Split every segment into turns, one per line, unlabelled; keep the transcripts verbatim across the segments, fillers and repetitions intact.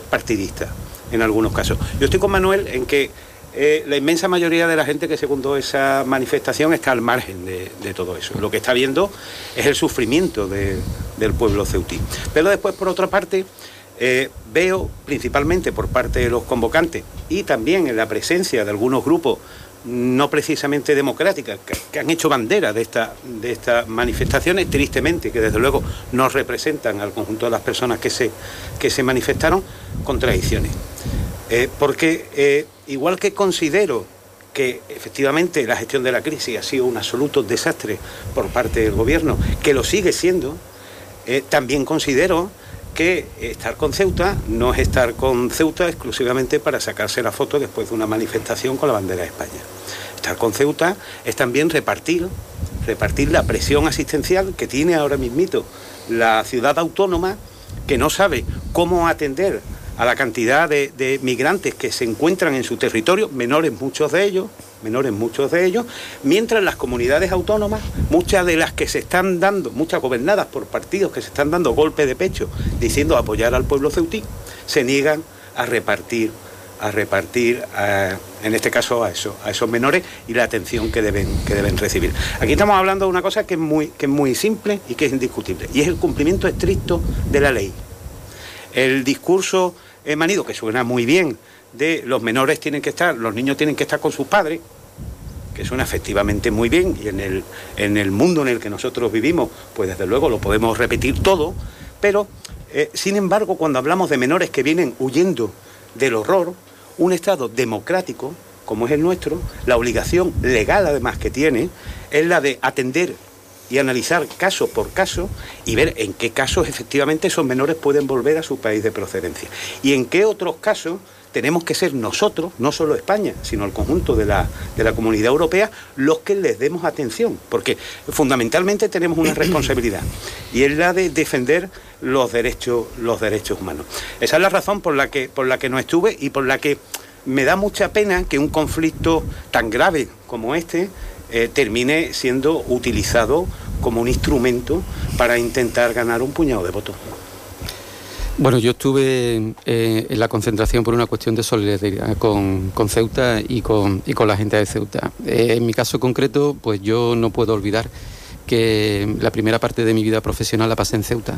partidista en algunos casos. Yo estoy con Manuel en que eh, la inmensa mayoría de la gente que secundó esa manifestación está al margen de, de todo eso. Lo que está viendo es el sufrimiento de, del pueblo ceutí. Pero después, por otra parte, eh, veo principalmente por parte de los convocantes y también en la presencia de algunos grupos no precisamente democráticas, que, que han hecho bandera de, esta, de estas manifestaciones, tristemente, que desde luego no representan al conjunto de las personas que se, que se manifestaron, contradicciones. Eh, porque eh, igual que considero que efectivamente la gestión de la crisis ha sido un absoluto desastre por parte del gobierno, que lo sigue siendo, eh, también considero que estar con Ceuta no es estar con Ceuta exclusivamente para sacarse la foto después de una manifestación con la bandera de España. Estar con Ceuta es también repartir, repartir la presión asistencial que tiene ahora mismito la ciudad autónoma, que no sabe cómo atender a la cantidad de, de migrantes que se encuentran en su territorio, menores muchos de ellos, menores muchos de ellos, mientras las comunidades autónomas, muchas de las que se están dando, muchas gobernadas por partidos que se están dando golpe de pecho diciendo apoyar al pueblo ceutí, se niegan a repartir, a repartir, a, en este caso a eso, a esos menores y la atención que deben, que deben recibir. Aquí estamos hablando de una cosa que es muy, que es muy simple y que es indiscutible, y es el cumplimiento estricto de la ley. El discurso eh, manido, que suena muy bien, de los menores tienen que estar, los niños tienen que estar con sus padres, que suena efectivamente muy bien, y en el, en el mundo en el que nosotros vivimos, pues desde luego lo podemos repetir todo, pero eh, sin embargo, cuando hablamos de menores que vienen huyendo del horror, un Estado democrático, como es el nuestro, la obligación legal además que tiene, es la de atender y analizar caso por caso y ver en qué casos efectivamente esos menores pueden volver a su país de procedencia. Y en qué otros casos tenemos que ser nosotros, no solo España, sino el conjunto de la, de la comunidad europea, los que les demos atención, porque fundamentalmente tenemos una responsabilidad, y es la de defender los derechos, los derechos humanos. Esa es la razón por la que, por la que no estuve y por la que me da mucha pena que un conflicto tan grave como este eh, termine siendo utilizado como un instrumento para intentar ganar un puñado de votos.
Bueno, yo estuve eh, en la concentración por una cuestión de solidaridad con, con Ceuta y con, y con la gente de Ceuta. Eh, en mi caso concreto, pues yo no puedo olvidar que la primera parte de mi vida profesional la pasé en Ceuta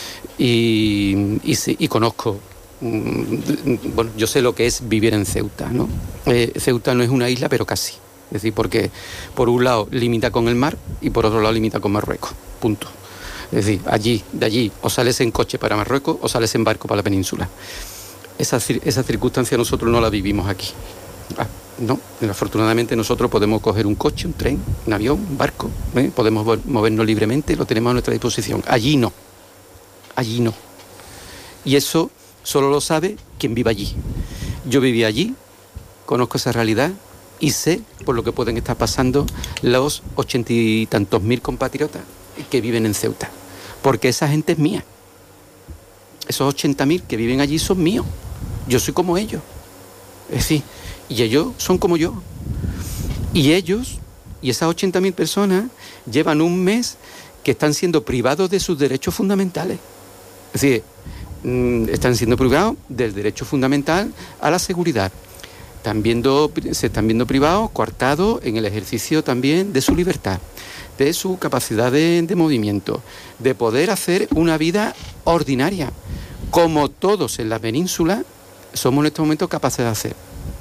y, y, y conozco, bueno, yo sé lo que es vivir en Ceuta, ¿no? Eh, Ceuta no es una isla, pero casi. Es decir, porque por un lado limita con el mar y por otro lado limita con Marruecos, punto. Es decir, allí, de allí, o sales en coche para Marruecos o sales en barco para la península. Esa, esa circunstancia nosotros no la vivimos aquí. Ah, no, afortunadamente nosotros podemos coger un coche, un tren, un avión, un barco, ¿eh? Podemos movernos libremente, lo tenemos a nuestra disposición. Allí no, allí no. Y eso solo lo sabe quien vive allí. Yo viví allí, conozco esa realidad y sé por lo que pueden estar pasando los ochenta y tantos mil compatriotas que viven en Ceuta, porque esa gente es mía. Esos ochenta mil que viven allí son míos. Yo soy como ellos. Es decir, y ellos son como yo. Y ellos, y esas ochenta mil personas, llevan un mes que están siendo privados de sus derechos fundamentales. Es decir, están siendo privados del derecho fundamental a la seguridad. Están viendo, se están viendo privados, coartados en el ejercicio también de su libertad, de su capacidad de, de movimiento, de poder hacer una vida ordinaria, como todos en la península somos en este momento capaces de hacer.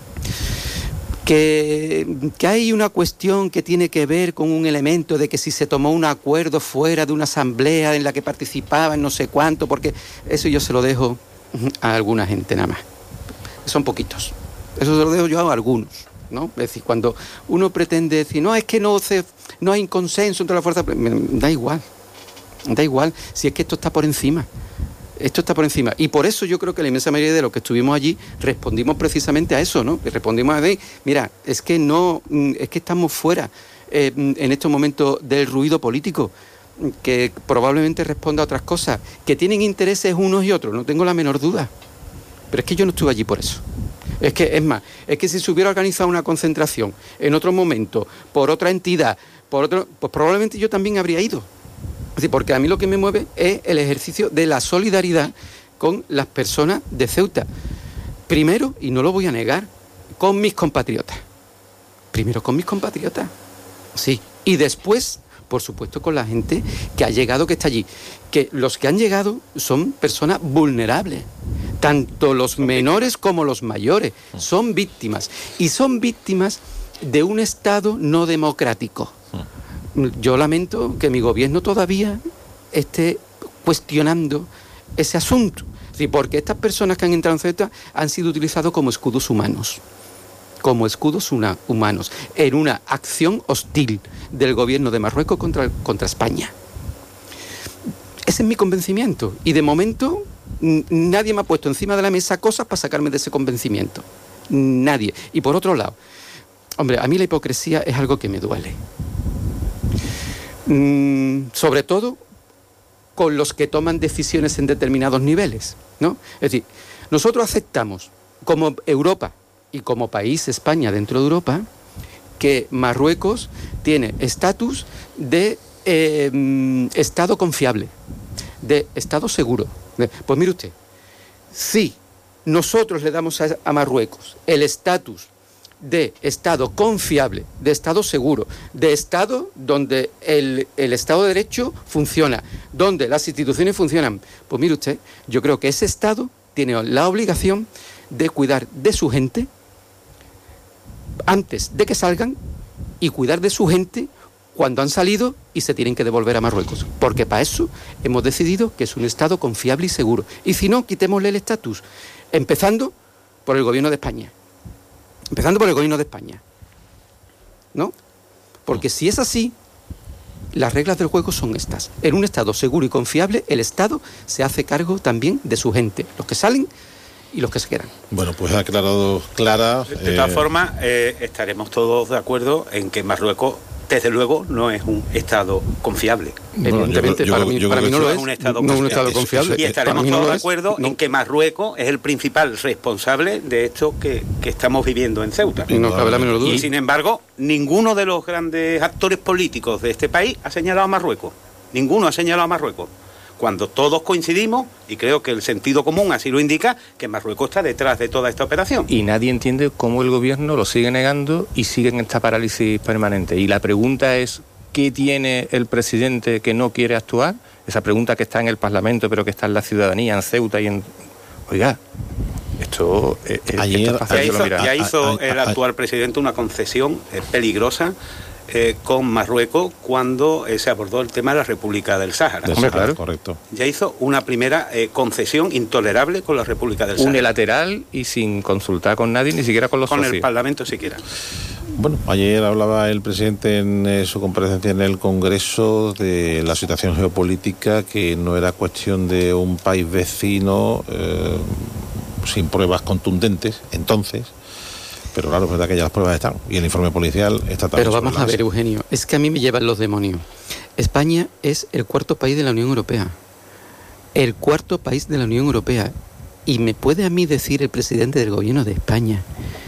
Que, que hay una cuestión que tiene que ver con un elemento de que si se tomó un acuerdo fuera de una asamblea en la que participaban no sé cuánto, porque eso yo se lo dejo a alguna gente nada más. Son poquitos. Eso se lo dejo yo a algunos, ¿no? Es decir, cuando uno pretende decir, no, es que no, se, no hay consenso entre las fuerzas, da igual, da igual, si es que esto está por encima, esto está por encima. Y por eso yo creo que la inmensa mayoría de los que estuvimos allí respondimos precisamente a eso, ¿no? Respondimos a decir, mira, es que no, es que estamos fuera eh, en estos momentos del ruido político, que probablemente responda a otras cosas, que tienen intereses unos y otros, no tengo la menor duda. Pero es que yo no estuve allí por eso. Es que, es más, es que si se hubiera organizado una concentración en otro momento, por otra entidad, por otro, pues probablemente yo también habría ido. Es decir, porque a mí lo que me mueve es el ejercicio de la solidaridad con las personas de Ceuta. Primero, y no lo voy a negar, con mis compatriotas. Primero con mis compatriotas, sí. Y después, por supuesto, con la gente que ha llegado, que está allí. Que los que han llegado son personas vulnerables. Tanto los menores como los mayores son víctimas. Y son víctimas de un Estado no democrático. Yo lamento que mi gobierno todavía esté cuestionando ese asunto. Sí, porque estas personas que han entrado en Ceuta han sido utilizados como escudos humanos. Como escudos una, humanos. En una acción hostil del gobierno de Marruecos contra, contra España. Ese es mi convencimiento. Y de momento nadie me ha puesto encima de la mesa cosas para sacarme de ese convencimiento. Nadie. Y por otro lado, hombre, a mí la hipocresía es algo que me duele. Mm, sobre todo con los que toman decisiones en determinados niveles, ¿no? Es decir, nosotros aceptamos como Europa y como país, España, dentro de Europa, que Marruecos tiene estatus de eh, Estado confiable, de Estado seguro. Pues mire usted, si nosotros le damos a, a Marruecos el estatus de Estado confiable, de Estado seguro, de Estado donde el, el Estado de Derecho funciona, donde las instituciones funcionan, pues mire usted, yo creo que ese Estado tiene la obligación de cuidar de su gente antes de que salgan y cuidar de su gente cuando han salido y se tienen que devolver a Marruecos. Porque para eso hemos decidido que es un Estado confiable y seguro. Y si no, quitémosle el estatus, empezando por el gobierno de España. Empezando por el gobierno de España, ¿no? Porque si es así, las reglas del juego son estas. En un Estado seguro y confiable, el Estado se hace cargo también de su gente, los que salen y los que se quedan.
Bueno, pues ha aclarado Clara.
De todas eh... formas, eh, estaremos todos de acuerdo en que Marruecos, desde luego, no es un Estado confiable.
Bueno, evidentemente, yo, yo, para mí, yo para mí no lo es. Un estado no es un Estado confiable.
Y estaremos todos no de acuerdo no. en que Marruecos es el principal responsable de esto que, que estamos viviendo en Ceuta.
No cabe la menor duda.
Y sin embargo, ninguno de los grandes actores políticos de este país ha señalado a Marruecos. Ninguno ha señalado a Marruecos. Cuando todos coincidimos, y creo que el sentido común así lo indica, que Marruecos está detrás de toda esta operación.
Y nadie entiende cómo el gobierno lo sigue negando y sigue en esta parálisis permanente. Y la pregunta es, ¿qué tiene el presidente que no quiere actuar? Esa pregunta que está en el Parlamento, pero que está en la ciudadanía, en Ceuta y en... Oiga, esto... Eh,
Ayer,
esto
ya hizo, ya hizo el actual presidente una concesión eh, peligrosa Eh, con Marruecos cuando eh, se abordó el tema de la República del Sáhara.
Del Sáhara, claro. Correcto.
Ya hizo una primera eh, concesión intolerable con la República del Sáhara.
Unilateral y sin consultar con nadie, ni siquiera con los
con
socios.
Con el Parlamento siquiera.
Bueno, ayer hablaba el presidente en eh, su comparecencia en el Congreso de la situación geopolítica, que no era cuestión de un país vecino eh, sin pruebas contundentes, entonces... Pero claro, es verdad que ya las pruebas están y el informe policial está también.
Pero vamos a ver, Eugenio, es que a mí me llevan los demonios. España es el cuarto país de la Unión Europea. El cuarto país de la Unión Europea. Y me puede a mí decir el presidente del gobierno de España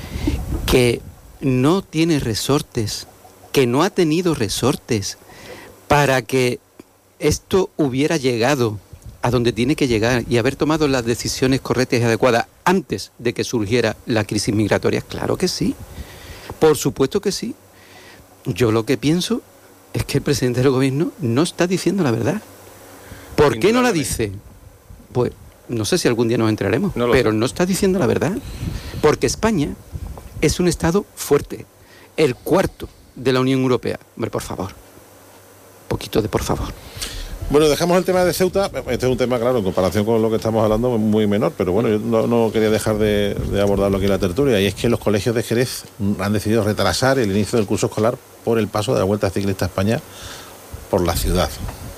que no tiene resortes, que no ha tenido resortes para que esto hubiera llegado a donde tiene que llegar y haber tomado las decisiones correctas y adecuadas antes de que surgiera la crisis migratoria. Claro que sí, por supuesto que sí. Yo lo que pienso es que el presidente del gobierno no está diciendo la verdad. ¿Por qué no la dice? Pues no sé si algún día nos enteraremos, no pero sé. No está diciendo la verdad. Porque España es un Estado fuerte, el cuarto de la Unión Europea. Hombre, por favor, poquito de por favor.
Bueno, dejamos el tema de Ceuta. Este es un tema, claro, en comparación con lo que estamos hablando, muy menor, pero bueno, yo no, no quería dejar de, de abordarlo aquí en la tertulia, y es que los colegios de Jerez han decidido retrasar el inicio del curso escolar por el paso de la Vuelta Ciclista a España por la ciudad.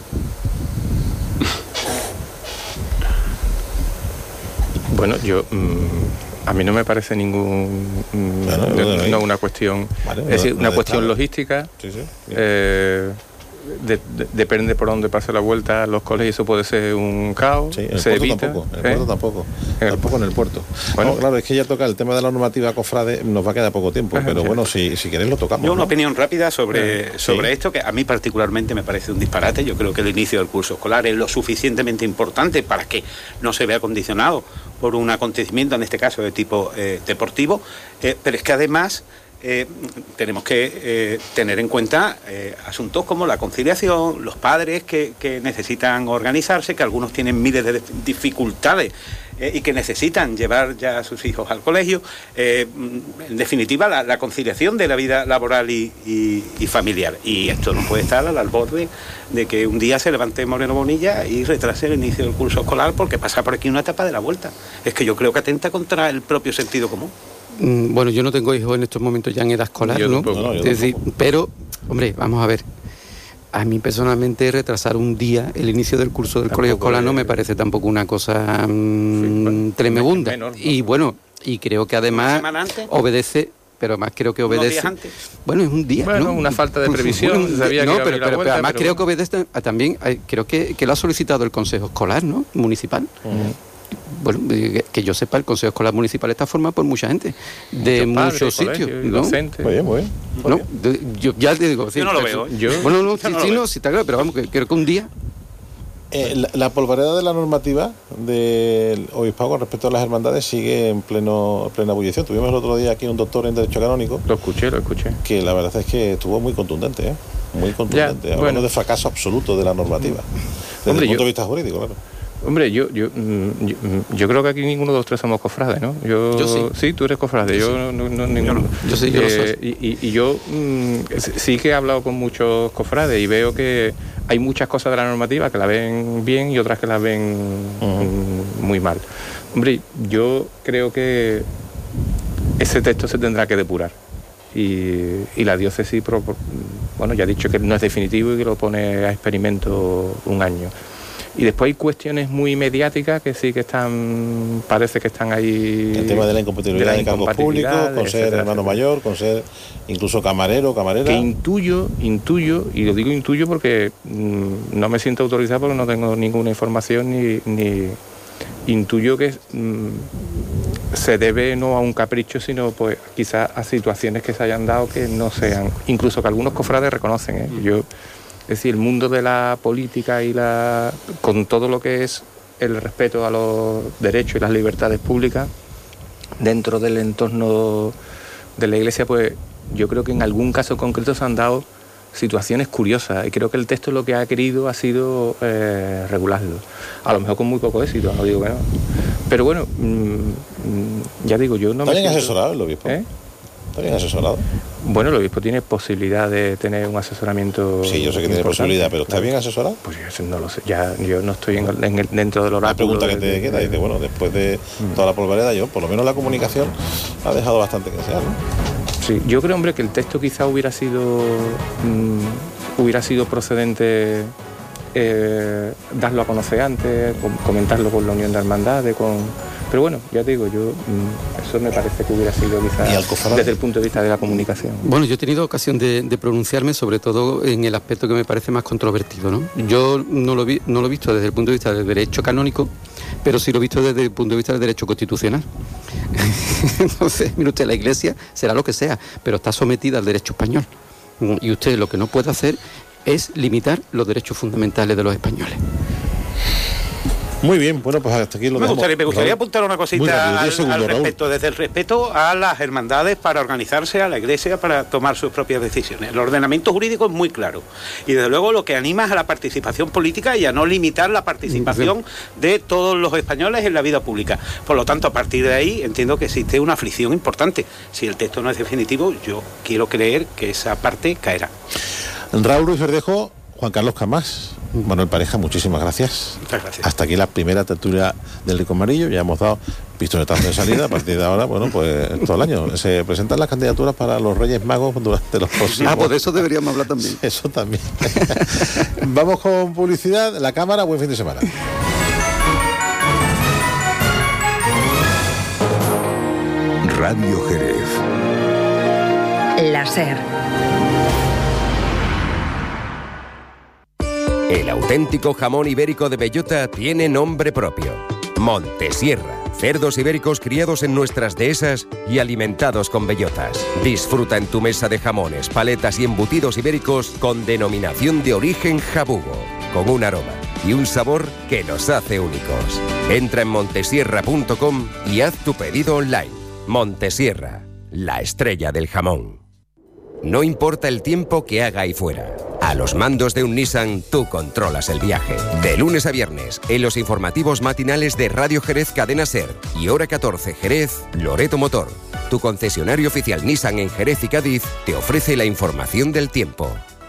Bueno, yo... Mmm... A mí no me parece ningún bueno, no, no una cuestión vale, es decir, una cuestión logística.
Sí, sí,
eh, de, de, depende por dónde pase la vuelta los colegios, eso puede ser un caos.
Sí, en el
se
puerto
evita,
tampoco, en el
¿eh?
puerto tampoco,
en el,
tampoco en el puerto.
Bueno,
no, claro, es que ya toca el tema de la normativa cofrade, nos va a quedar poco tiempo,
Ajá,
pero
sí.
bueno, si, si queréis lo tocamos.
Yo una
¿no?
opinión rápida sobre,
Sí.
sobre esto, que a mí particularmente me parece un disparate. Yo creo que el inicio del curso escolar es lo suficientemente importante para que no se vea condicionado por un acontecimiento, en este caso de tipo eh, deportivo, eh, pero es que además eh, tenemos que eh, tener en cuenta eh, asuntos como la conciliación, los padres que, que necesitan organizarse, que algunos tienen miles de dificultades eh, y que necesitan llevar ya a sus hijos al colegio. Eh, en definitiva, la, la conciliación de la vida laboral y, y, y familiar. Y esto no puede estar al borde de que un día se levante Moreno Bonilla y retrase el inicio del curso escolar porque pasa por aquí una etapa de la vuelta. Es que yo creo que atenta contra el propio sentido común.
Bueno, yo no tengo hijos en estos momentos ya en edad escolar,
Yo
¿no?
tampoco.
No, no, yo
Es decir, pero, hombre, vamos a ver. A mí personalmente retrasar un día el inicio del curso del
Tampoco
colegio escolar
es-
no me parece tampoco una cosa mmm,
Sí, bueno,
tremebunda.
menor, ¿no?
Y bueno, y creo que
¿Una
además
semana antes?
obedece, pero además creo que
¿Unos
obedece.
días antes?
Bueno, es un día,
Bueno,
¿no?
una falta de previsión,
Bueno,
sabía que
no,
iba a
pero,
abrir la
pero- pero
vuelta,
además
pero
creo
bueno.
que obedece a- también, eh, creo que, que lo ha solicitado el Consejo Escolar, ¿no? Municipal.
Uh-huh.
Bueno, que, que yo sepa, el Consejo Escolar Municipal está formado por mucha gente, de
Muchos
muchos
padres,
sitios,
colegios y
¿no?
docentes.
Muy bien, muy bien. Muy
No,
bien.
de- yo ya te digo,
Yo no lo veo, ¿eh?
Yo-
bueno, no,
yo
sí,
no lo
sí,
veo.
no, sí está claro, pero vamos, que creo que un día.
Eh, la, la polvareda de la normativa del obispado con respecto a las hermandades sigue en pleno en plena ebullición. Tuvimos el otro día aquí un doctor en Derecho Canónico
Lo escuché, lo escuché.
que la verdad es que estuvo muy contundente, ¿eh? Muy contundente.
Ya,
Hablando
bueno.
de fracaso absoluto de la normativa. Desde
Hombre,
el punto
yo-
de vista jurídico, claro.
Hombre, yo, yo, mm, yo, mm, yo creo que aquí ninguno de los tres somos cofrades, ¿no? Yo,
Yo sí.
Sí, tú eres cofrade, yo, no, no, no, ninguno.
Yo sí, yo lo
Eh,
soy.
y, y- y yo mm, sí- sí que he hablado con muchos cofrades y veo que hay muchas cosas de la normativa que la ven bien y otras que la ven mm, muy mal. Hombre, yo creo que ese texto se tendrá que depurar. Y, y la diócesis, pro- bueno, ya ha dicho que no es definitivo y que lo pone a experimento un año. Y después hay cuestiones muy mediáticas que sí que están, parece que están ahí.
El tema de la incompatibilidad de,
de la
cargos
incompatibilidad,
públicos, con ser
etcétera,
hermano
etcétera.
mayor, con ser incluso camarero, camarera.
Que intuyo, intuyo, y lo digo intuyo porque mm, no me siento autorizado porque no tengo ninguna información ni, ni intuyo que mm, se debe no a un capricho, sino pues quizás a situaciones que se hayan dado que no sean, incluso que algunos cofrades reconocen, ¿eh? Yo, es decir, el mundo de la política y la con todo lo que es el respeto a los derechos y las libertades públicas dentro del entorno de la Iglesia, pues yo creo que en algún caso concreto se han dado situaciones curiosas y creo que el texto lo que ha querido ha sido eh, regularlo. A lo mejor con muy poco éxito, no digo que no. Pero bueno, mmm, ya digo, yo no
¿Está
me
bien
siento-
asesorado el obispo?
¿Eh?
¿Está bien asesorado?
Bueno, el obispo tiene posibilidad de tener un asesoramiento.
Sí, yo sé que tiene
importante,
posibilidad, pero ¿está
claro.
bien asesorado?
Pues yo eso no lo sé, ya yo no estoy en el- en el- dentro del
La
oráculo.
pregunta que
de-
te queda,
de-
dice, bueno, después de
Mm.
toda la polvareda, yo, por lo menos la comunicación ha dejado bastante que desear, ¿no?
Sí, yo creo, hombre, que el texto quizá hubiera sido mm, hubiera sido procedente eh, darlo a conocer antes, com- comentarlo con la Unión de Hermandades, con... pero bueno, ya te digo, yo mm, eso me parece que hubiera sido quizá
¿Y al cofrade?
desde el punto de vista de la comunicación.
Bueno, yo he tenido ocasión de, de pronunciarme, sobre todo en el aspecto que me parece más controvertido, ¿no? Yo no lo, vi, no lo he visto desde el punto de vista del derecho canónico, pero sí lo he visto desde el punto de vista del derecho constitucional. Entonces, mire usted, la Iglesia será lo que sea, pero está sometida al derecho español. Y usted lo que no puede hacer es limitar los derechos fundamentales de los españoles.
Muy bien, bueno, pues hasta aquí lo
Me
dejamos.
gustaría, me gustaría
Raúl,
apuntar una
muy
cosita
rápido,
al,
diez segundos,
al
Raúl.
respecto, desde el respeto a las hermandades para organizarse, a la Iglesia para tomar sus propias decisiones. El ordenamiento jurídico es muy claro y desde luego lo que anima es a la participación política y a no limitar la participación de todos los españoles en la vida pública. Por lo tanto, a partir de ahí entiendo que existe una aflicción importante. Si el texto no es definitivo, yo quiero creer que esa parte caerá.
Raúl Ruiz Verdejo, Juan Carlos Camás, Manuel Pareja, muchísimas gracias.
Muchas gracias.
Hasta aquí la primera tertulia del Rico Amarillo. Ya hemos dado pistoletazo de salida. A partir de ahora, bueno, pues todo el año. Se presentan las candidaturas para los Reyes Magos durante los próximos...
Ah, pues de eso deberíamos hablar también.
Eso también. Vamos con publicidad. La cámara, buen fin de semana.
Radio Jerez.
La SER. El auténtico jamón ibérico de bellota tiene nombre propio. Montesierra. Cerdos ibéricos criados en nuestras dehesas y alimentados con bellotas. Disfruta en tu mesa de jamones, paletas y embutidos ibéricos con denominación de origen jabugo, con un aroma y un sabor que los hace únicos. Entra en montesierra punto com y haz tu pedido online. Montesierra, la estrella del jamón. No importa el tiempo que haga ahí fuera. A los mandos de un Nissan, tú controlas el viaje. De lunes a viernes, en los informativos matinales de Radio Jerez Cadena Ser y Hora catorce Jerez, Loreto Motor. Tu concesionario oficial Nissan en Jerez y Cádiz te ofrece la información del tiempo.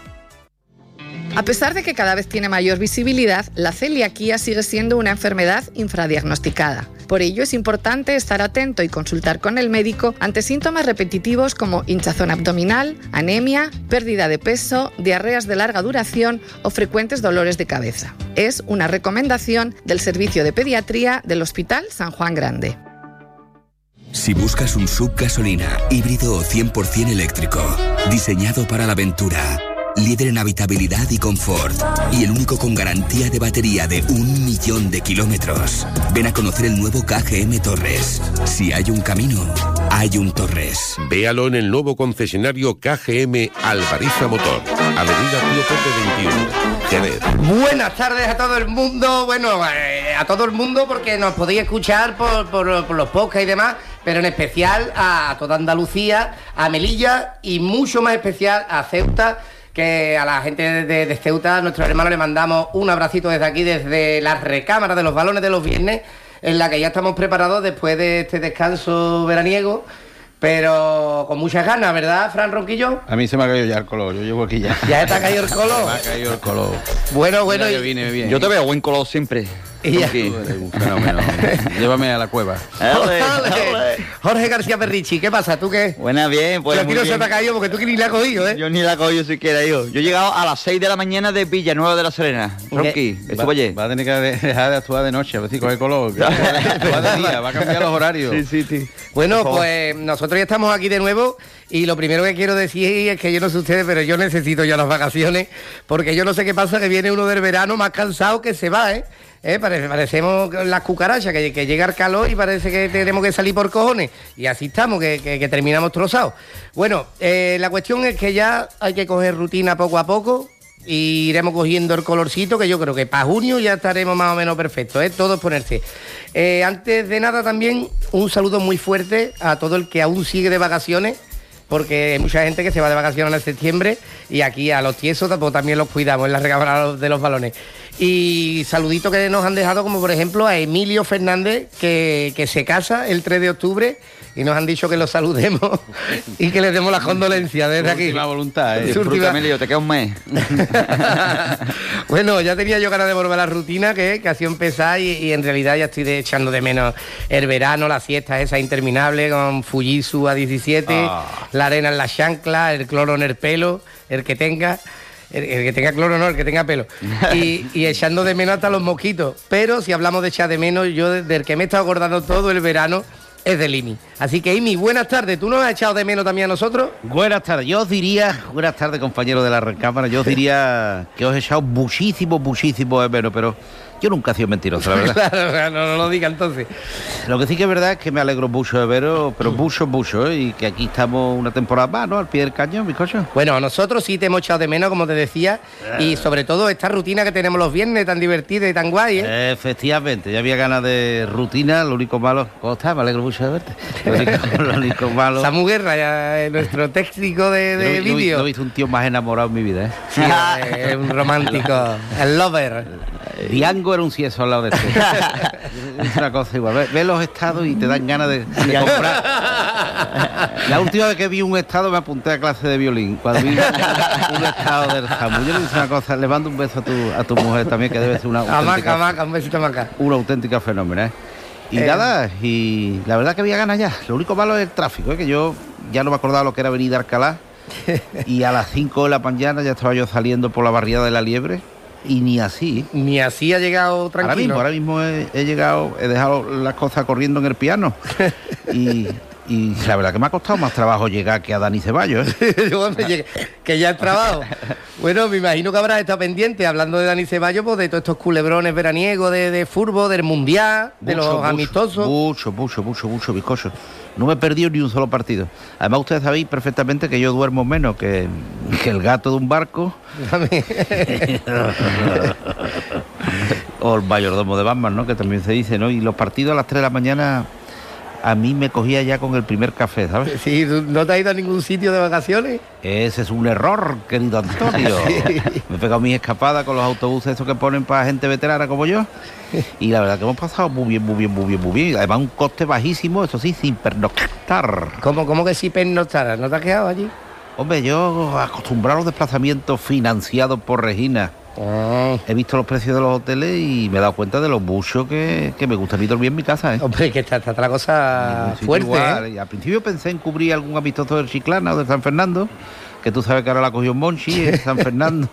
A pesar de que cada vez tiene mayor visibilidad, la celiaquía sigue siendo una enfermedad infradiagnosticada. Por ello es importante estar atento y consultar con el médico ante síntomas repetitivos como hinchazón abdominal, anemia, pérdida de peso, diarreas de larga duración o frecuentes dolores de cabeza. Es una recomendación del Servicio de Pediatría del Hospital San Juan Grande.
Si buscas un S U V gasolina, híbrido o cien por ciento eléctrico, diseñado para la aventura, líder en habitabilidad y confort, y el único con garantía de batería de un millón de kilómetros. Ven a conocer el nuevo K G M Torres. Si hay un camino, hay un Torres.
Véalo en el nuevo concesionario K G M Alvariza Motor, Avenida Pío Pepe veintiuno, Jerez.
Buenas tardes a todo el mundo, bueno, eh, a todo el mundo porque nos podéis escuchar por, por, por los podcasts y demás, pero en especial a toda Andalucía, a Melilla y mucho más especial a Ceuta, que a la gente de, de Ceuta, a nuestros hermanos, le mandamos un abracito desde aquí, desde la recámara de los balones de los viernes, en la que ya estamos preparados después de este descanso veraniego, pero con muchas ganas, ¿verdad, Fran Ronquillo?
A mí se me ha caído ya el color, yo llevo aquí ya.
¿Ya te ha caído el color?
Me ha caído el color.
Bueno, bueno.
Mira, y... vine bien.
Yo te veo buen color siempre.
Y ya.
Un fenómeno. Llévame a la cueva.
Ole, ole. Jorge García Perrichi, ¿qué pasa? ¿Tú qué?
Buena, bien. Pues
pero aquí no se te ha caído porque tú que ni la has cogido, ¿eh?
Yo ni la he cogido siquiera, yo. Yo he llegado a las seis de la mañana de Villanueva de la Serena. Rocky, estuvo ayer.
Va a tener que dejar de actuar de noche, a ver si coge color. Va de día, va a cambiar los horarios.
Sí, sí, sí.
Bueno, pues nosotros ya estamos aquí de nuevo y lo primero que quiero decir es que yo no sé ustedes, pero yo necesito ya las vacaciones porque yo no sé qué pasa, que viene uno del verano más cansado que se va, ¿eh? Eh, parece, parecemos las cucarachas, que, que llega el calor y parece que tenemos que salir por cojones. Y así estamos, que, que, que terminamos trozados. Bueno, eh, la cuestión es que ya hay que coger rutina poco a poco y iremos cogiendo el colorcito, que yo creo que para junio ya estaremos más o menos perfectos, ¿eh? Todos ponerse. Eh, antes de nada también un saludo muy fuerte a todo el que aún sigue de vacaciones, porque hay mucha gente que se va de vacaciones en septiembre y aquí a los tiesos también los cuidamos en la recámara de los balones. Y saluditos que nos han dejado, como por ejemplo a Emilio Fernández, que, que se casa el tres de octubre y nos han dicho que lo saludemos y que les demos las condolencias desde aquí.
Última voluntad, ¿eh?
Disfruta, última... Emilio, te queda un mes.
Bueno, ya tenía yo ganas de volver a la rutina, que, que ha sido empezar y, y en realidad ya estoy de, echando de menos el verano, las fiestas esas interminables con Fujitsu a diecisiete, oh. La arena en la chancla, el cloro en el pelo, el que tenga... El, el que tenga cloro no, el que tenga pelo. Y, y echando de menos hasta los mosquitos. Pero si hablamos de echar de menos, yo del que me he estado acordando todo el verano es del Imi. Así que, Imi, buenas tardes. ¿Tú nos has echado de menos también a nosotros?
Buenas tardes. Yo os diría, buenas tardes, compañeros de la recámara, yo os diría que os he echado muchísimo, muchísimo de menos, pero yo nunca he sido mentiroso, la verdad.
Claro, no, no lo diga entonces.
Lo que sí que es verdad es que me alegro mucho de veros, pero mucho, mucho, ¿eh? Y que aquí estamos una temporada más, ¿no? Al pie del cañón, bizcocho.
Bueno, nosotros sí te hemos echado de menos, como te decía, y sobre todo esta rutina que tenemos los viernes tan divertida y tan guay, ¿eh?
Efectivamente, ya había ganas de rutina, lo único malo... ¿Cómo estás? Me alegro mucho de verte. Lo único, lo único malo...
Samu Guerra, ya, nuestro técnico de, de
no,
vídeo.
No he visto un tío más enamorado en mi vida, ¿eh?
Sí, es un romántico, el lover.
Diango era un cieso al lado de este. Es una cosa igual. Ve, ve los estados y te dan ganas de, de comprar. La última vez que vi un estado me apunté a clase de violín. Cuando vi un estado del Samu. Yo le hice una cosa, le mando un beso a tu, a tu mujer también, que debe ser una
auténtica... Amaca, amaca, un besito amaca.
Una auténtica fenómeno, ¿eh? Y eh... nada, y la verdad que había ganas ya. Lo único malo es el tráfico, ¿eh? Que yo ya no me acordaba lo que era venir a Alcalá. Y a las cinco de la mañana ya estaba yo saliendo por la barriada de la Liebre. Y ni así.
Ni así ha llegado tranquilo.
Ahora mismo, ahora mismo he, he llegado, he dejado las cosas corriendo en el piano. y, Y la verdad que me ha costado más trabajo llegar que a Dani Ceballos, ¿eh?
Yo cuando llegué, que ya he trabajo. Bueno, me imagino que habrás estado pendiente, hablando de Dani Ceballos, pues de todos estos culebrones veraniegos de, de fútbol, del mundial, de
Mucho,
los
mucho,
amistosos.
Mucho, mucho, mucho, mucho bizcocho. No me he perdido ni un solo partido. Además, ustedes sabéis perfectamente que yo duermo menos que, que el gato de un barco. O el mayordomo de Batman, ¿no? Que también se dice, ¿no? Y los partidos a las tres de la mañana a mí me cogía ya con el primer café, ¿sabes?
Sí, ¿no te has ido a ningún sitio de vacaciones?
Ese es un error, querido Antonio. Sí. Me he pegado mis escapadas con los autobuses esos que ponen para gente veterana como yo. Y la verdad que hemos pasado muy bien, muy bien, muy bien, muy bien. Además, un coste bajísimo, eso sí, sin pernoctar.
¿Cómo, cómo que sin pernoctar? ¿No te has quedado allí?
Hombre, yo acostumbrado a los desplazamientos financiados por Regina. Oh. He visto los precios de los hoteles y me he dado cuenta de lo mucho que, que me gusta a mí dormir en mi casa, ¿eh?
Hombre, que está, está la cosa fuerte,
igual,
¿eh?
Y al principio pensé en cubrir algún amistoso del Chiclana o de San Fernando, que tú sabes que ahora la cogió Monchi en San Fernando.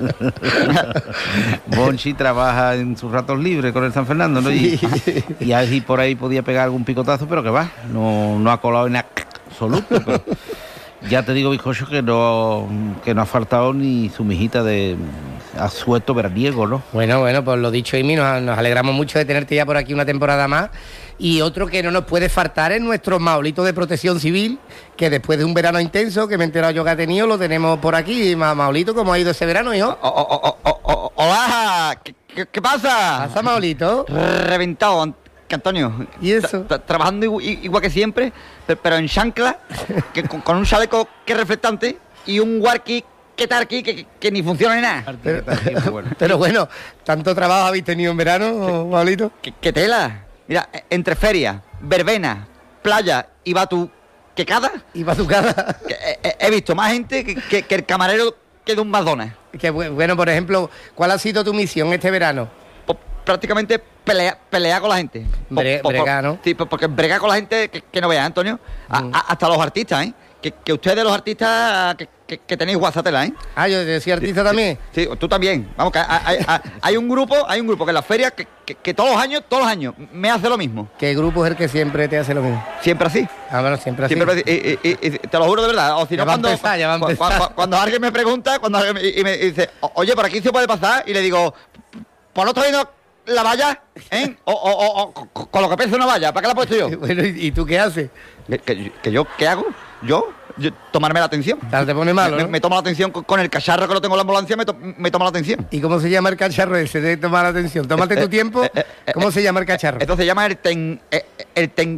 Monchi trabaja en sus ratos libres con el San Fernando, ¿no? Y, y así por ahí podía pegar algún picotazo, pero que va, no, no ha colado en absoluto. Pero ya te digo, bizcocho, que no, que no ha faltado ni su mijita de asueto veraniego, ¿no?
Bueno, bueno, pues lo dicho, Imi, nos, nos alegramos mucho de tenerte ya por aquí una temporada más. Y otro que no nos puede faltar es nuestro Maolito de Protección Civil, que después de un verano intenso, que me he enterado yo que ha tenido, lo tenemos por aquí. Ma Maolito, ¿cómo ha ido ese verano, hijo?
Oh, oh, oh, oh, oh, hola, ¿Qué, qué, ¿qué pasa?
¿Pasa, Maolito?
Reventado, Antonio.
¿Y eso?
Trabajando igual que siempre, pero en chancla, que con, con un chaleco que es reflectante y un walkie que tarqui que, que, que ni funciona ni nada.
Pero, bueno. pero bueno, ¿tanto trabajo habéis tenido en verano, Maolito?
¿Qué, qué tela? Mira, entre feria, verbena, playa y batuquecada.
¿Y batucada?
He, he visto más gente que, que, que el camarero que de un McDonald's.
Que bueno, por ejemplo, ¿cuál ha sido tu misión este verano?
Pues, prácticamente pelear pelea con la gente.
Bre,
por,
bregar, ¿no?
Sí, porque bregar con la gente que, que no veas, Antonio. A, mm. a, hasta los artistas, ¿eh? Que, que ustedes los artistas que, que, que tenéis guasatela, ¿eh?
Ah, yo soy artista sí, también.
Sí, sí, tú también. Vamos, que hay, hay, hay un grupo, hay un grupo que en la feria que, que, que todos los años, todos los años me hace lo mismo.
¿Qué grupo es el que siempre te hace lo mismo?
Siempre así.
Ah, bueno, siempre así.
Siempre así. Y, y, y, y te lo juro de verdad. O si no, cuando,
empezar, ya va a empezar.
Cuando, cuando, cuando alguien me pregunta, cuando alguien me, y me dice, oye, por aquí se puede pasar, y le digo, ¿por no estoy viendo la valla? ¿Eh? O, o, o, o con lo que pesa una valla, ¿para qué la he puesto yo?
Bueno, ¿y, y tú qué haces?
¿Que, que, que yo qué hago? ¿Yo? Yo, tomarme la atención.
Claro, te pone malo,
me,
¿no?
me, me tomo la atención con, con el cacharro que lo tengo en la ambulancia, me, to, me tomo la atención.
¿Y cómo se llama el cacharro ese de tomar la atención? Tómate tu tiempo. ¿Cómo se llama el cacharro?
Esto se llama el ten... El ten...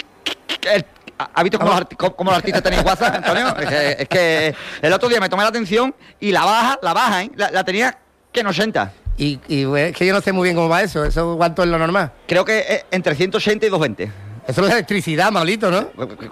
El, ¿Has visto cómo los, arti cómo los artistas tenéis WhatsApp, Antonio? Es que, es que el otro día me tomé la atención y la baja, la baja, ¿eh? La, la tenía que en ochenta.
Y, y bueno, es que yo no sé muy bien cómo va eso. ¿Eso cuánto es lo normal?
Creo que es entre ciento ochenta y doscientos veinte.
Eso es electricidad, Maolito, ¿no?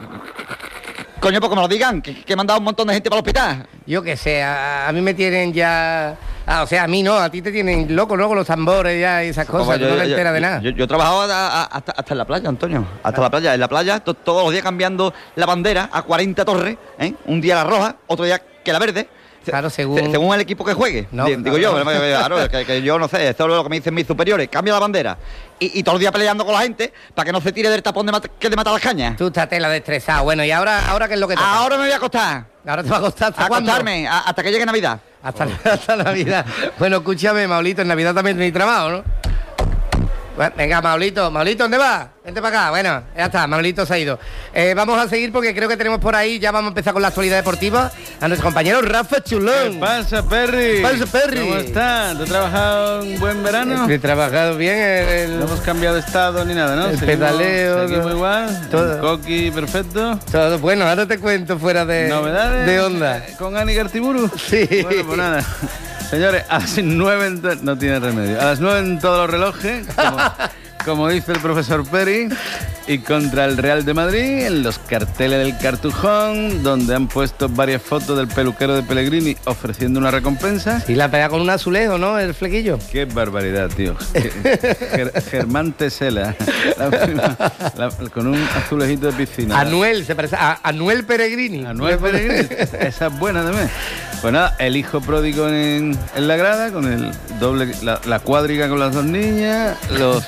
Coño, pues que me lo digan, que, que me han dado un montón de gente para el hospital.
Yo que sé, a, a mí me tienen ya... Ah, o sea, a mí no, a ti te tienen loco, ¿no? Con los tambores ya y esas cosas,
yo,
no te
yo,
enteras
yo,
de nada.
Yo, yo he trabajado hasta, hasta, hasta en la playa, Antonio, hasta ah. la playa. En la playa, to, todos los días cambiando la bandera a cuarenta torres, ¿eh? Un día la roja, otro día que la verde.
Claro, según...
según el equipo que juegue. No, digo no, yo, no. Claro, que, que yo no sé, esto es lo que me dicen mis superiores. Cambia la bandera. Y, y todos los días peleando con la gente para que no se tire del tapón de que de matar las cañas.
Tú estás tela destrezado. Bueno, ¿y ahora, ahora qué es lo que toca?
Ahora me voy a acostar.
Ahora te va a costar. ¿Hasta
a
cuándo?
acostarme, a, hasta que llegue Navidad.
Hasta, hasta Navidad. Bueno, escúchame, Maolito, en Navidad también tenéis trabajo, ¿no? Bueno, venga, Maolito, Maolito, ¿dónde vas? Vente para acá. Bueno, ya está, Maolito se ha ido. Eh, vamos a seguir porque creo que tenemos por ahí, ya vamos a empezar con la actualidad deportiva, a nuestro compañero Rafa Chulón.
¿Qué pasa, Perry?
¿Qué pasa, Perry?
¿Cómo estás? ¿Te has trabajado un buen verano?
He trabajado bien. El...
No hemos cambiado de estado ni nada, ¿no?
El
seguimos,
pedaleo.
Seguimos todo, igual.
Todo.
El coqui, perfecto.
Todo. Bueno, ahora te cuento fuera de...
¿Novedades?
De onda.
¿Con Ani Gartiburu?
Sí.
Bueno, pues nada. Señores, a las nueve en to... no tiene remedio. A las nueve en todos los relojes, como, como dice el profesor Peri, y contra el Real de Madrid, en los carteles del Cartujón, donde han puesto varias fotos del peluquero de Pellegrini ofreciendo una recompensa.
Y la pega con un azulejo, ¿no? El flequillo.
Qué barbaridad, tío. Ger Germán Tesela, la prima, la, con un azulejito de piscina.
Anuel, se parece a Anuel Pellegrini.
Anuel Pellegrini, esa es buena también. Pues nada, el hijo pródigo en, en la grada, con el doble, la, la cuadriga con las dos niñas, los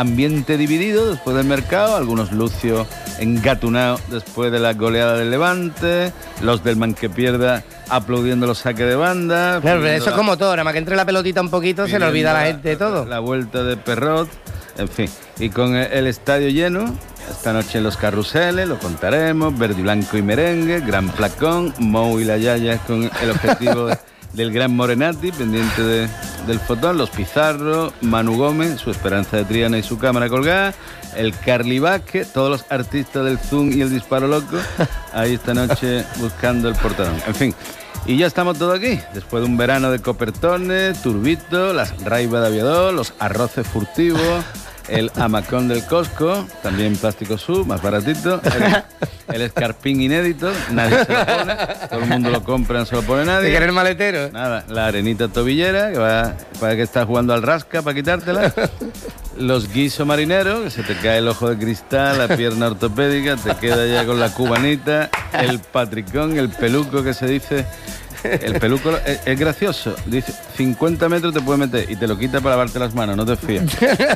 ambiente dividido después del mercado, algunos Lucio engatunados después de la goleada del Levante, los del man que pierda aplaudiendo los saques de banda.
Claro, pero eso es como todo, nada más que entre la pelotita un poquito se le olvida a la gente de todo.
La vuelta de Perrot, en fin, y con el estadio lleno. Esta noche en los carruseles, lo contaremos, verde, blanco y merengue, gran placón, Mou y la Yaya con el objetivo de, del gran Morenati, pendiente de, del fotón, los Pizarro, Manu Gómez, su Esperanza de Triana y su cámara colgada, el Carly Vázquez, todos los artistas del Zoom y el Disparo Loco, ahí esta noche buscando el portadón. En fin, y ya estamos todos aquí, después de un verano de copertones, turbito, las raibas de aviador, los arroces furtivos, el hamacón del Costco, también plástico sub, más baratito, el, el escarpín inédito, nadie se lo pone, todo el mundo lo compra, no se lo pone nadie.
¿Te quieres el maletero?
Nada, la arenita tobillera, que va, para que estás jugando al rasca para quitártela. Los guisos marineros, que se te cae el ojo de cristal, la pierna ortopédica, te queda ya con la cubanita, el patricón, el peluco que se dice. El peluco es, es gracioso. Dice, cincuenta metros te puede meter y te lo quita para lavarte las manos, no te fías.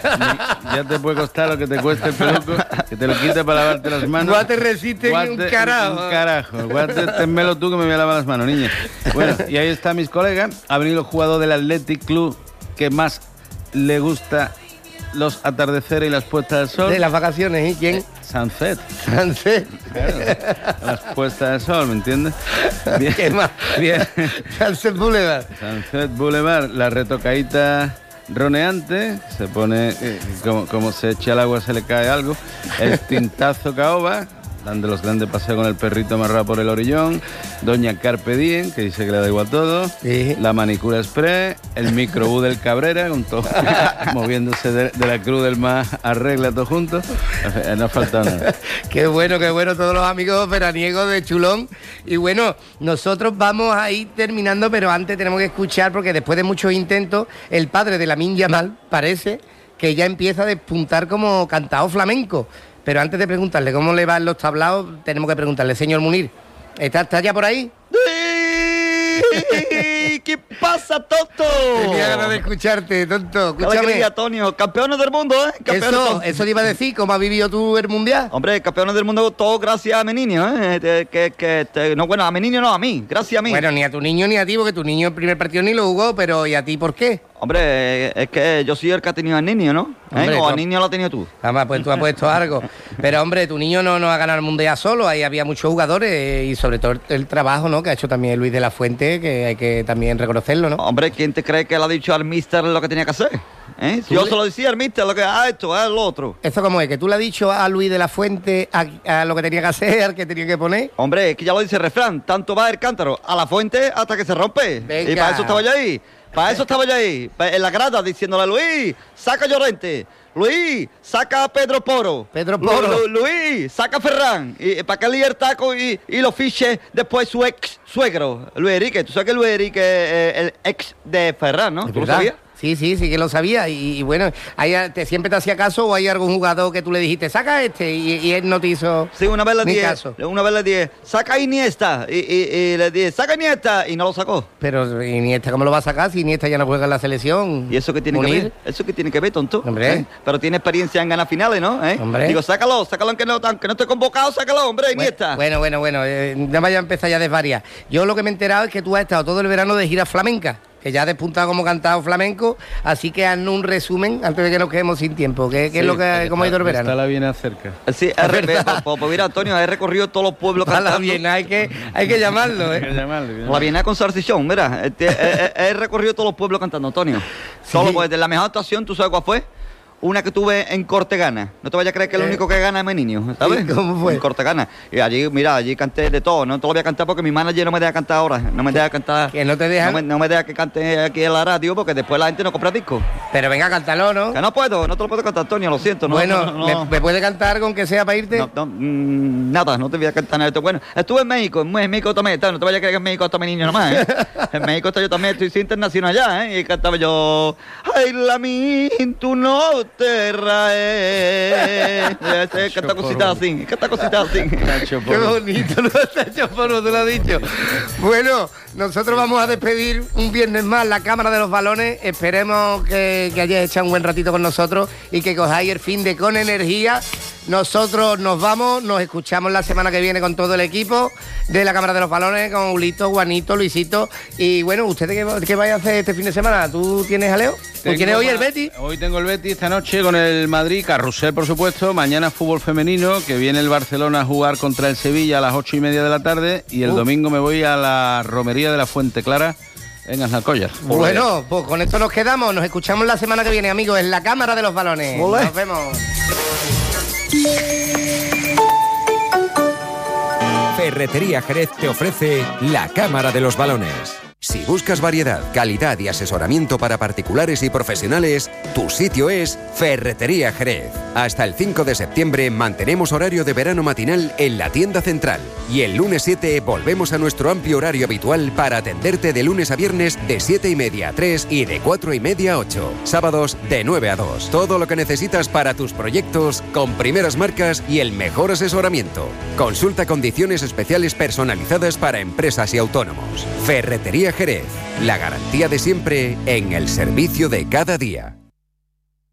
Ya te puede costar lo que te cueste el peluco, que te lo quita para lavarte las manos.
Guate resiste
Guate,
un carajo.
Un carajo. Guate, ténmelo tú que me voy a lavar las manos, niña. Bueno, y ahí están mis colegas. Ha venido el jugador del Athletic Club que más le gusta los atardeceres y las puestas del sol.
De las vacaciones, ¿y quién?
Eh, Sunset.
Sunset.
Claro, las puestas del sol, ¿me entiendes? Bien,
¿Qué más?
Bien.
Sunset Boulevard.
Sunset Boulevard, la retocadita roneante, se pone, eh, como, como se echa al agua se le cae algo. El tintazo caoba, dando los grandes paseos con el perrito amarrado por el orillón. Doña Carpe Diem, que dice que le da igual todo.
Sí.
La manicura express, el microbús del Cabrera, con todo moviéndose de, de la cruz del más arregla todo junto. No ha faltado nada.
Qué bueno, qué bueno, todos los amigos veraniegos de Chulón. Y bueno, nosotros vamos a ir terminando, pero antes tenemos que escuchar, porque después de muchos intentos, el padre de Lamine Yamal parece que ya empieza a despuntar como cantao flamenco. Pero antes de preguntarle cómo le va en los tablaos, tenemos que preguntarle, señor Munir, ¿está, está ya por ahí?
¿Qué pasa, tonto?
Tenía ganas de escucharte, tonto.
Escúchame. Qué alegría, Antonio. Campeones del mundo, ¿eh? Campeones
eso, eso te iba a decir, ¿cómo has vivido tú el Mundial?
Hombre, campeones del mundo, todo gracias a mi niño, ¿eh? Que, que, que, te, no, bueno, a mi niño no, a mí, gracias a mí.
Bueno, ni a tu niño ni a ti, porque tu niño el primer partido ni lo jugó, pero ¿y a ti por qué?
Hombre, es que yo soy el que ha tenido al niño, ¿no? ¿Eh? O al niño lo has tenido tú.
Además, pues tú has puesto algo. Pero, hombre, tu niño no, no ha ganado el Mundial solo, ahí había muchos jugadores eh, y sobre todo el, el trabajo, ¿no? Que ha hecho también Luis de la Fuente, que hay que también reconocerlo, ¿no?
Hombre, ¿quién te cree que le ha dicho al míster lo que tenía que hacer? ¿Eh? Yo le... se lo decía al míster, lo que ha hecho, es lo otro.
¿Eso cómo es? ¿Que tú le has dicho a Luis de la Fuente a, a lo que tenía que hacer, al que tenía que poner?
Hombre, es que ya lo dice el refrán, tanto va el cántaro a la fuente hasta que se rompe.
Venga.
Y para eso estaba yo ahí. Para eso estaba yo ahí, en la grada, diciéndole a Luis, saca a Llorente. Luis, saca a Pedro Poro.
Pedro Poro.
Lu, Lu, Luis, saca a Ferran. Y para que líe el taco y, y lo fiche después su ex suegro, Luis Enrique. Tú sabes que Luis Enrique es el ex de Ferran, ¿no? ¿Tú lo sabías?
Sí, sí, sí que lo sabía. Y, y bueno, ¿hay, te, ¿siempre te hacía caso o hay algún jugador que tú le dijiste, saca este? Y, y él no te hizo
sí, una vez le
ni
dije,
caso.
Una vez le dije, saca a Iniesta. Y, y, y le dije, saca a Iniesta. Y no lo sacó.
Pero Iniesta, ¿cómo lo va a sacar si Iniesta ya no juega en la selección?
¿Y eso qué tiene
Munir?
que ver? ¿Eso qué tiene que ver, tonto?
Hombre.
¿Eh? Pero tiene experiencia en ganar finales, ¿no? ¿Eh?
Hombre.
Digo, sácalo, sácalo aunque no, aunque no esté convocado, sácalo, hombre, Iniesta.
Bueno, bueno, bueno, eh, no vaya a empezar ya a desvariar. Yo lo que me he enterado es que tú has estado todo el verano de gira flamenca, que ya has despuntado como cantado flamenco, así que haznos un resumen antes de que nos quedemos sin tiempo. ¿Qué, qué sí, es lo que cómo ha ido el verano?
Está la Viena cerca.
Sí, pues, pues mira, Antonio, he recorrido todos los pueblos cantando.
A la Viena hay que, hay que llamarlo, ¿eh?
Hay que llamarlo.
La Viena con salchichón, mira, he, he, he recorrido todos los pueblos cantando, Antonio. Sí. Solo pues de la mejor actuación, ¿tú sabes cuál fue? Una que tuve en Cortegana. No te vayas a creer que el único que gana es mi niño, ¿sabes?
¿Cómo fue?
En Cortegana. Y allí, mira, allí canté de todo. No te lo voy a cantar porque mi manager no me deja cantar ahora. No me deja cantar.
¿Que no te deja?
No me, no me deja que cante aquí en la radio porque después la gente no compra discos.
Pero venga, cántalo, ¿no?
Que no puedo, no te lo puedo cantar, Antonio, lo siento. No,
bueno,
no, no,
¿me,
no.
¿me puede cantar con que sea para irte?
No, no, mmm, nada, no te voy a cantar nada. Bueno, estuve en México, en México también. No te vayas a creer que en México está mi niño nomás, ¿eh? En México está yo también, estoy internacional allá, ¿eh? Y cantaba yo, ay, Lamine, tú no te raes. Canta cositas así, canta cositas así.
Qué bonito, no está hecho porro, tú lo has dicho. Bueno, nosotros vamos a despedir un viernes más la Cámara de los Balones. Esperemos que, que hayáis echado un buen ratito con nosotros y que cojáis el fin de con energía. Nosotros nos vamos, nos escuchamos la semana que viene con todo el equipo de la Cámara de los Balones, con Ulito, Juanito, Luisito. Y bueno, ¿ustedes qué, qué vais a hacer este fin de semana? ¿Tú tienes jaleo? ¿Tú tienes hoy el Betis?
Hoy tengo el Betis, esta noche con el Madrid, carrusel por supuesto. Mañana fútbol femenino, que viene el Barcelona a jugar contra el Sevilla a las ocho y media de la tarde. Y el uh. domingo me voy a la romería de la Fuente Clara en Aznalcóllar.
Bueno, pues con esto nos quedamos. Nos escuchamos la semana que viene, amigos, en la Cámara de los Balones. Olé. Nos vemos.
Ferretería Jerez te ofrece la Cámara de los Balones. Si buscas variedad, calidad y asesoramiento para particulares y profesionales, tu sitio es Ferretería Jerez. Hasta el cinco de septiembre mantenemos horario de verano matinal en la tienda central. Y el lunes siete volvemos a nuestro amplio horario habitual para atenderte de lunes a viernes de siete y media a tres y de cuatro y media a ocho. Sábados de nueve a dos. Todo lo que necesitas para tus proyectos con primeras marcas y el mejor asesoramiento. Consulta condiciones especiales personalizadas para empresas y autónomos. Ferretería Jerez, la garantía de siempre en el servicio de cada día.